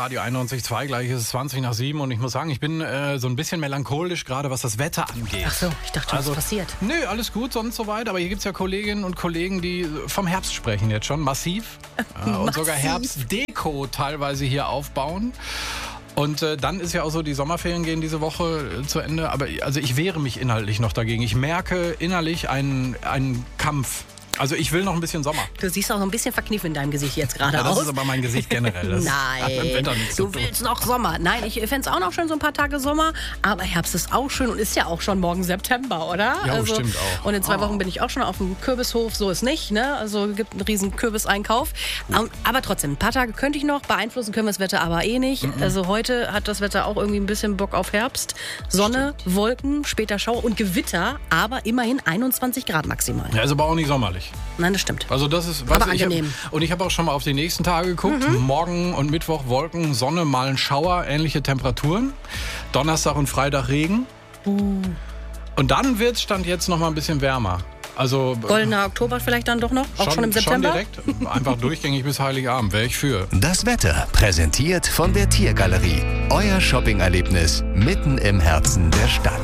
Radio 91.2, gleich ist es 20 nach 7 und ich muss sagen, ich bin so ein bisschen melancholisch, gerade was das Wetter angeht. Ach so, ich dachte, was ist passiert? Nö, alles gut, sonst soweit, aber hier gibt es ja Kolleginnen und Kollegen, die vom Herbst sprechen jetzt schon, massiv. Und sogar Herbstdeko teilweise hier aufbauen. Und dann ist ja auch so, die Sommerferien gehen diese Woche zu Ende, aber also ich wehre mich inhaltlich noch dagegen. Ich merke innerlich einen Kampf. Also ich will noch ein bisschen Sommer. Du siehst auch so ein bisschen verkniffen in deinem Gesicht jetzt gerade Ja, das aus. ist aber mein Gesicht generell. Das hat mit dem Wetter nichts zu du tun. willst noch Sommer. Nein, ich fände es auch noch schön, so ein paar Tage Sommer. Aber Herbst ist auch schön und ist ja auch schon morgen September, oder? Ja, stimmt auch. Und in 2 Wochen bin ich auch schon auf dem Kürbishof. So ist nicht, ne? Also es gibt einen riesen Kürbiseinkauf. Aber trotzdem, ein paar Tage könnte ich noch. Beeinflussen können wir das Wetter aber eh nicht. Also heute hat das Wetter auch irgendwie ein bisschen Bock auf Herbst. Sonne, Wolken, später Schauer und Gewitter. Aber immerhin 21 Grad maximal. Ja, ist aber auch nicht sommerlich. Nein, das stimmt. Also das ist, Aber weißt du, angenehm. ich habe auch schon mal auf die nächsten Tage geguckt. Morgen und Mittwoch Wolken, Sonne, mal ein Schauer, ähnliche Temperaturen. Donnerstag und Freitag Regen. Und dann wird es Stand jetzt noch mal ein bisschen wärmer. Also Goldener Oktober vielleicht dann doch noch? Auch schon im September? Schon direkt. Einfach durchgängig bis Heiligabend. Wäre ich für. Das Wetter präsentiert von der Tiergalerie. Euer Shoppingerlebnis mitten im Herzen der Stadt.